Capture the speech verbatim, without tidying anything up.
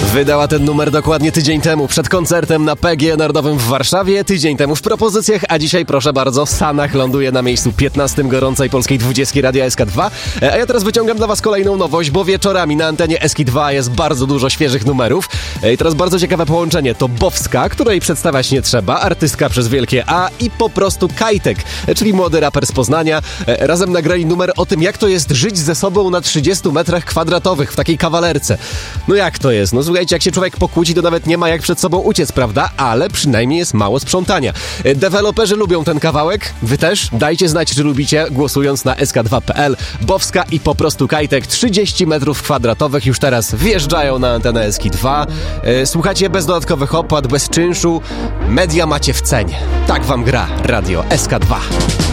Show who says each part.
Speaker 1: Wydała ten numer dokładnie tydzień temu, przed koncertem na P G Narodowym w Warszawie, tydzień temu w propozycjach, a dzisiaj, proszę bardzo, Sanach ląduje na miejscu piętnastym gorącej polskiej dwudziestki Radia S K dwa. A ja teraz wyciągam dla was kolejną nowość, bo wieczorami na antenie S K dwa jest bardzo dużo świeżych numerów. I teraz bardzo ciekawe połączenie, to Bowska, której przedstawiać nie trzeba, artystka przez wielkie A, i po prostu Kajtek, czyli młody raper z Poznania. Razem nagrali numer o tym, jak to jest żyć ze sobą na trzydziestu metrach kwadratowych w takiej kawalerce. No jak to jest? No słuchajcie, jak się człowiek pokłóci, to nawet nie ma jak przed sobą uciec, prawda? Ale przynajmniej jest mało sprzątania. Deweloperzy lubią ten kawałek. Wy też? Dajcie znać, czy lubicie, głosując na S K dwa kropka P L. Bowska i po prostu Kajtek, trzydzieści metrów kwadratowych już teraz wjeżdżają na antenę S K dwa. Słuchacie bez dodatkowych opłat, bez czynszu. Media macie w cenie. Tak wam gra Radio S K dwa.